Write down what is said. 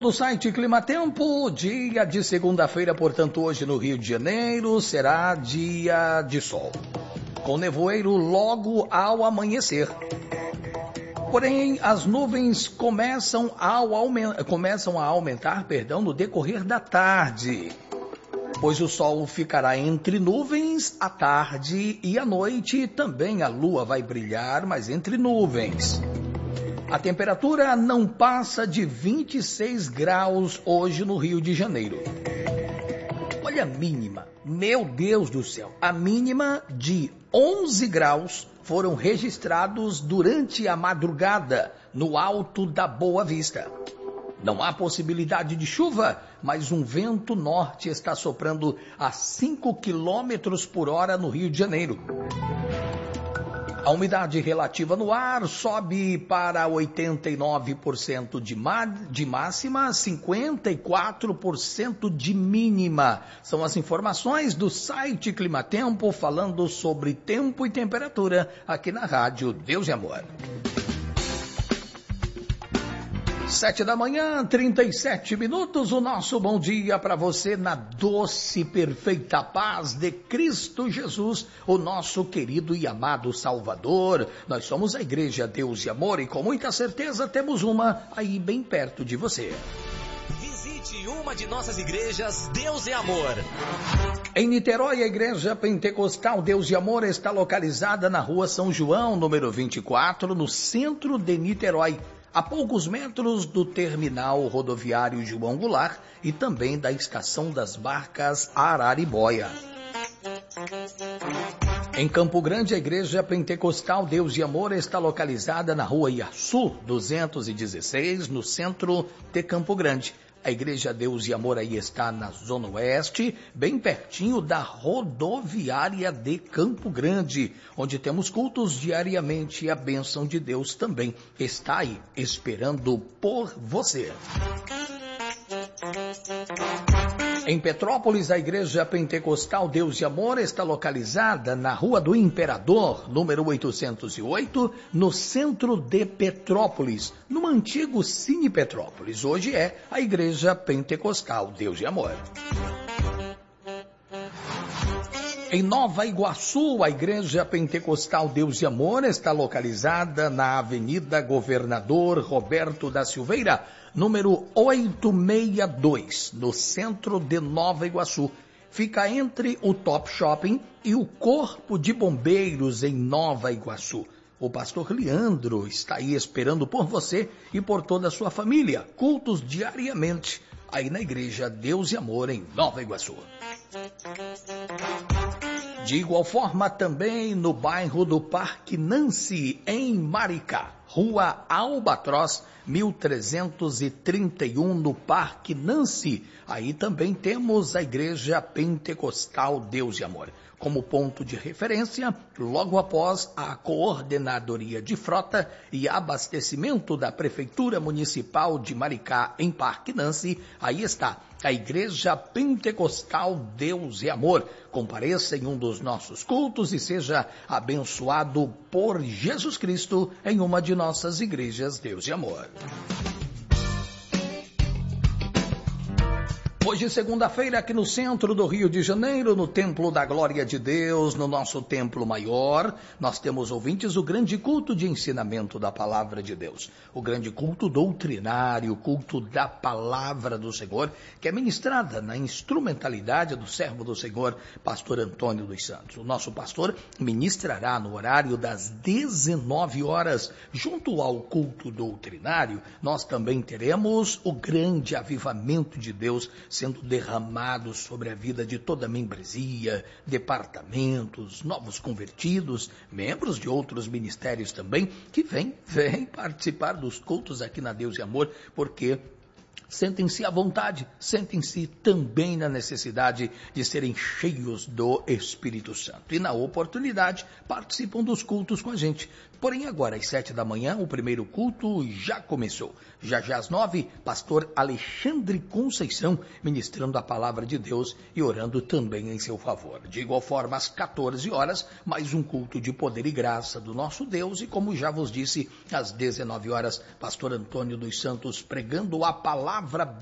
No site Climatempo, dia de segunda-feira, portanto, hoje no Rio de Janeiro, será dia de sol, com nevoeiro logo ao amanhecer. Porém, as nuvens começam a aumentar, no decorrer da tarde, pois o sol ficará entre nuvens à tarde e à noite, também a lua vai brilhar, mas entre nuvens. A temperatura não passa de 26 graus hoje no Rio de Janeiro. Olha a mínima, meu Deus do céu, a mínima de 11 graus foram registrados durante a madrugada no Alto da Boa Vista. Não há possibilidade de chuva, mas um vento norte está soprando a 5 quilômetros por hora no Rio de Janeiro. A umidade relativa no ar sobe para 89% de máxima, 54% de mínima. São as informações do site Climatempo falando sobre tempo e temperatura aqui na rádio Deus e Amor. 7h, 37 minutos, o nosso bom dia para você na doce, perfeita paz de Cristo Jesus, o nosso querido e amado Salvador. Nós somos a Igreja Deus e Amor e com muita certeza temos uma aí bem perto de você. Visite uma de nossas igrejas Deus e Amor. Em Niterói, a Igreja Pentecostal Deus e Amor está localizada na Rua São João, número 24, no centro de Niterói, a poucos metros do terminal rodoviário João Goulart e também da estação das barcas Araribóia. Em Campo Grande, a Igreja Pentecostal Deus e Amor está localizada na Rua Iaçu, 216, no centro de Campo Grande. A Igreja Deus e Amor aí está na Zona Oeste, bem pertinho da rodoviária de Campo Grande, onde temos cultos diariamente e a bênção de Deus também está aí, esperando por você. Em Petrópolis, a Igreja Pentecostal Deus e Amor está localizada na Rua do Imperador, número 808, no centro de Petrópolis, no antigo Cine Petrópolis. Hoje é a Igreja Pentecostal Deus e Amor. Em Nova Iguaçu, a Igreja Pentecostal Deus e Amor está localizada na Avenida Governador Roberto da Silveira, número 862, no centro de Nova Iguaçu. Fica entre o Top Shopping e o Corpo de Bombeiros em Nova Iguaçu. O pastor Leandro está aí esperando por você e por toda a sua família. Cultos diariamente aí na Igreja Deus e Amor em Nova Iguaçu. De igual forma também no bairro do Parque Nancy, em Maricá, Rua Albatroz, 1331, no Parque Nancy. Aí também temos a Igreja Pentecostal Deus e Amor como ponto de referência, logo após a Coordenadoria de Frota e Abastecimento da Prefeitura Municipal de Maricá, em Parque Nancy. Aí está a Igreja Pentecostal Deus e Amor. Compareça em um dos nossos cultos e seja abençoado por Jesus Cristo em uma de nossas igrejas Deus e Amor. Hoje, segunda-feira, aqui no centro do Rio de Janeiro, no Templo da Glória de Deus, no nosso templo maior, nós temos ouvintes o grande culto de ensinamento da Palavra de Deus, o grande culto doutrinário, o culto da Palavra do Senhor, que é ministrada na instrumentalidade do servo do Senhor, pastor Antônio dos Santos. O nosso pastor ministrará no horário das 19 horas, junto ao culto doutrinário, nós também teremos o grande avivamento de Deus sendo derramados sobre a vida de toda a membresia, departamentos, novos convertidos, membros de outros ministérios também, que vêm participar dos cultos aqui na Deus e Amor, porque sentem-se à vontade, sentem-se também na necessidade de serem cheios do Espírito Santo. E na oportunidade, participam dos cultos com a gente. Porém, agora às 7 da manhã, o primeiro culto já começou. Já às 9, pastor Alexandre Conceição ministrando a palavra de Deus e orando também em seu favor. De igual forma, às 14 horas, mais um culto de poder e graça do nosso Deus. E como já vos disse, às 19 horas, pastor Antônio dos Santos pregando a palavra